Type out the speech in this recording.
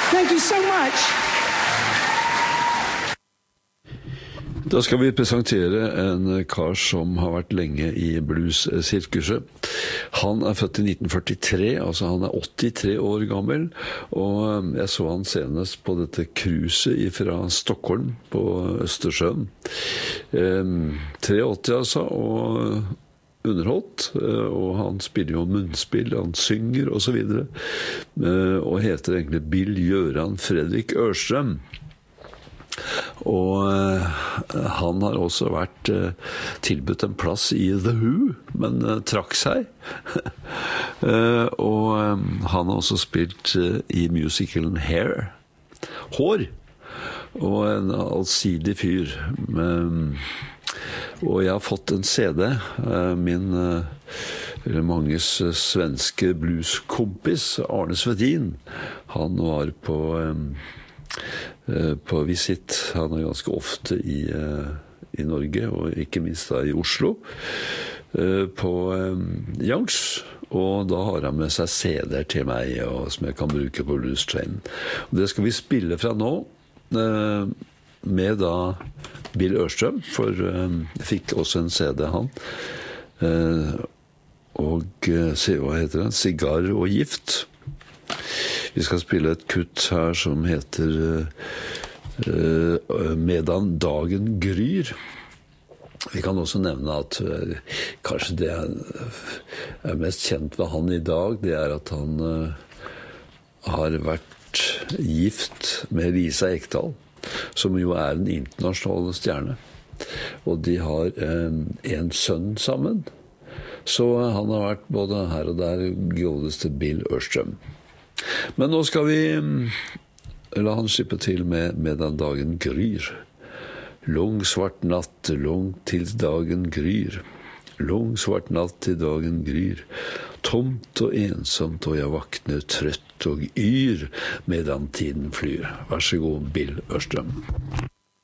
Thank you so much. Da skal vi presentere en kar som har vært lenge i blues-sirkuset. Han er født i 1943, altså han er 83 år gammel, og jeg så han senest på dette cruiset fra Stockholm på Østersjøen. 83 altså, og underholdt, og han spiller jo munnspill, han synger og så videre, og heter egentlig Bill Göran Fredrik Örström. Og han har også vært tilbudt en plass i The Who, men trakk seg. Og han har også spilt i musicalen Hair, Hår, og en allsidig fyr. Og jeg har fått en CD, min manges svenske blueskompis Arne Svedin. Han var på visitt. Han er ganske ofte i Norge, og ikke minst da i Oslo, på Youngs. Og da har han med seg CD-er til meg, som jeg kan bruke på Blues Train. Og det skal vi spille fra nå, med da Bill Örström, for jeg fikk også en CD han. Og se hva heter den? Sigar og gift. Vi skal spille et kutt her som heter Medan dagen gryr. Vi kan også nevne at kanskje det er mest kjent ved han i dag, det er at han har vært gift med Lisa Ekdahl, som jo er en internasjonal stjerne. Og de har en sønn sammen. Så han har vært både her og der godeste Bill Örström. Men nå skal vi la han slippe til med den dagen gryr. Lang svart natt, langt til dagen gryr. Lang svart natt til dagen gryr. Tomt og ensomt, og jeg vakner trøtt og yr medan tiden flyr. Vær så god, Bill Örström.